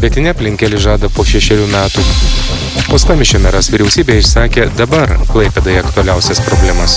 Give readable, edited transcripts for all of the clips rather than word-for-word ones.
Pietinė aplinkelį žada po 6 metų. Uostamiesčio meras vyriausybė išsakė dabar Klaipėdai aktualiausias problemas.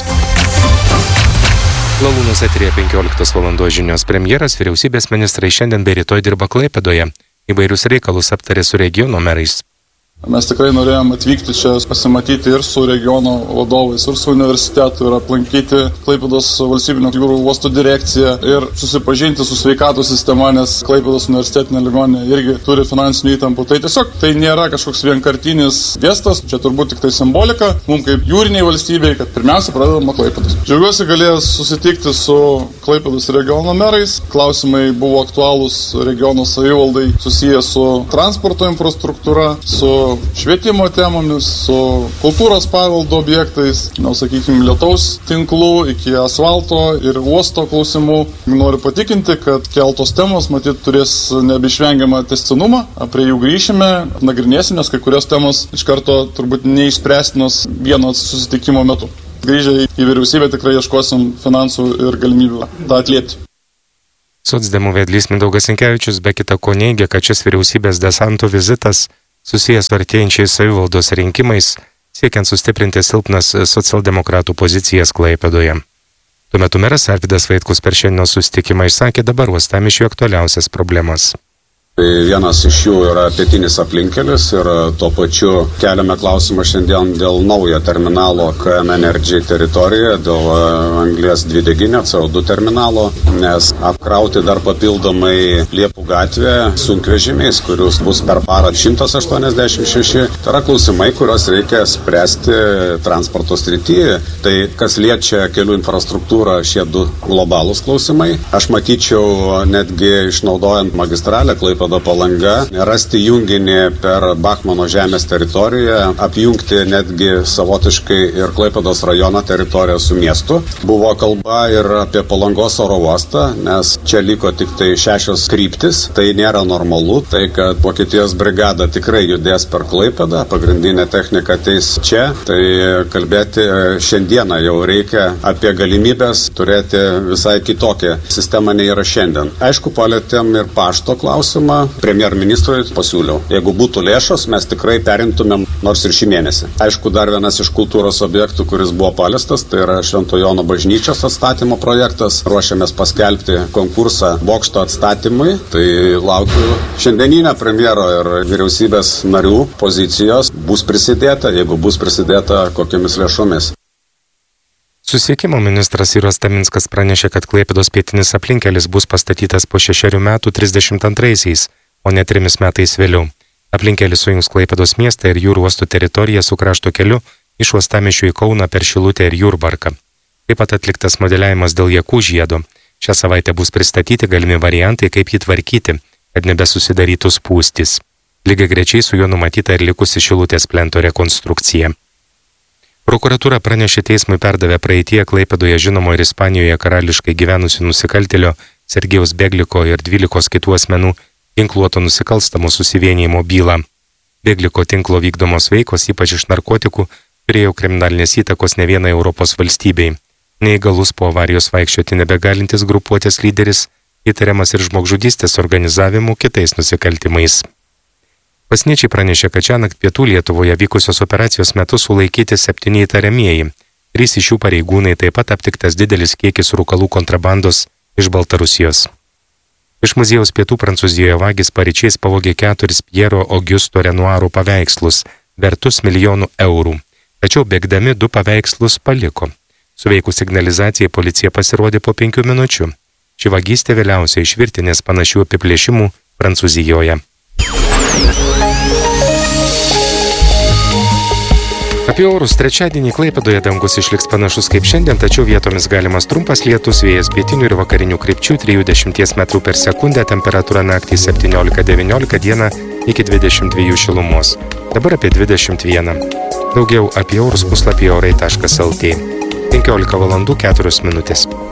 Lalūnus eteryje 15 val. Žinios. Premjeras, vyriausybės ministrai šiandien bei rytoj dirba Klaipėdoje. Įvairius reikalus aptarė su regiono merais. Mes tikrai norėjom atvykti čia, pasimatyti ir su regiono vadovais, ir su universitetu, ir aplankyti Klaipėdos valstybinio jūrų uosto direkciją ir susipažinti su sveikatos sistema, nes Klaipėdos universitetinė ligoninė irgi turi finansinių įtampų. Tai tiesiog tai nėra kažkoks vienkartinis gestas, čia turbūt tik tai simbolika, mums kaip jūriniai valstybei, kad pirmiausia pradedama Klaipėdos. Džiaugiuosi galėjęs susitikti su Klaipėdos regiono merais. Klausimai buvo aktualūs regiono savivaldai susiję su transporto infrastruktūra, su švietimo temomis, su kultūros paveldo objektais, sakykime, lietaus tinklų iki asfalto ir uosto klausimų. Noriu patikinti, kad keltos temos matyt turės nebeišvengiamą tęstinumą, prie jų grįšime, nagrinėsime, nes kai kurios temos iš karto turbūt neišspręstinos vieno susitikimo metu. Grįžę į vyriausybę tikrai ieškosim finansų ir galimybių tą atliepti. Socdemų vedlys Mindaugas Sinkevičius be kita ko neigia, kad šis vyriausybės desanto vizitas susijęs su artėjančiais savivaldos rinkimais, siekiant sustiprinti silpnas socialdemokratų pozicijas Klaipėdoje. Tuo metu meras Arvydas Vaitkus per šiandienos susitikimą išsakė dabar uostamiesčiui aktualiausias problemas. Vienas iš jų yra pietinis aplinkelis ir tuo pačiu keliame klausimą šiandien dėl naujo terminalo KM Energy teritorijoje, dėl anglies dvideginio CO2 terminalo, nes apkrauti dar papildomai Liepų gatvę sunkvežimiais, kurius bus per parą 186. Tai yra klausimai, kuriuos reikia spręsti transporto srityje. Tai kas liečia kelių infrastruktūrą, šie du globalūs klausimai. Aš matyčiau netgi išnaudojant magistralę Klaipėda-Palanga, rasti junginį per Bachmano žemės teritoriją, apjungti netgi savotiškai ir Klaipėdos rajono teritoriją su miestu. Buvo kalba ir apie Palangos oro uostą, nes čia liko tik tai 6 kryptis, tai nėra normalu, tai kad Vokietijos brigada tikrai judės per Klaipėdą, pagrindinė technika ateis čia, tai kalbėti šiandieną jau reikia apie galimybės turėti visai kitokią sistemą nei yra šiandien. Aišku, palėtėm ir pašto klausimą, premjerministrui pasiūliau. Jeigu būtų lėšos, mes tikrai perimtumėm nors ir šį mėnesį. Aišku, dar vienas iš kultūros objektų, kuris buvo paliestas, tai yra Švento Jono bažnyčios atstatymo projektas. Ruošiamės paskelbti konkursą bokšto atstatymui, tai laukiu šiandieninę premjero ir vyriausybės narių pozicijos. Bus prisidėta, jeigu bus prisidėta kokiamis lėšomis. Susisiekimo ministras Iros Taminskas pranešė, kad Klaipėdos pietinis aplinkelis bus pastatytas po 6 metų 32-aisiais, o ne 3 metais vėliau. Aplinkelis sujungs Klaipėdos miestą ir jūrų uostų teritoriją su krašto keliu iš Uostamiesčio į Kauną per Šilutę ir Jurbarką. Taip pat atliktas modeliavimas dėl Jakų žiedo. Šią savaitę bus pristatyti galimi variantai, kaip jį tvarkyti, kad nebesusidarytų spūstys. Lygiai grečiai su juo numatyta ir likusi Šilutės plento rekonstrukcija. Prokuratūra pranešė teismui perdavė praeitie Klaipėdoje žinomo ir Ispanijoje karališkai gyvenusių nusikaltėlio Sergejaus Begliko ir 12 kitų asmenų ginkluoto nusikalstamo susivienijimo bylą. Begliko tinklo vykdomos veikos, ypač iš narkotikų, turėjo kriminalinės įtakos ne vienai Europos valstybei. Neįgalus po avarijos vaikščioti nebegalintis grupuotės lyderis, įtariamas ir žmogžudystės organizavimu kitais nusikaltimais. Pasieniečiai pranešė, kad šiąnakt pietų Lietuvoje vykusios operacijos metu sulaikyti 7 įtariamieji. 3 iš jų pareigūnai, taip pat aptiktas didelis kiekis rūkalų kontrabandos iš Baltarusijos. Iš muziejaus pietų Prancūzijoje vagys paryčiais pavogė 4 Piero Augusto Renoiro paveikslus, vertus milijonų eurų. Tačiau bėgdami 2 paveikslus paliko. Suveikus signalizacijai policija pasirodė po 5 minučių. Ši vagystė vėliausiai iš virtinės panašių apiplėšimų Prancūzijoje. Apie orus trečiadienį Klaipėdoje dangus išliks panašus kaip šiandien, tačiau vietomis galimas trumpas lietus, vėjas pietinių ir vakarinių krypčių 3–10 metrų per sekundę, temperatūra naktį 17–19, dieną iki 22 šilumos. Dabar apie 21. Daugiau apie orus puslapyje orai.lt. 15 valandų 4 minutės.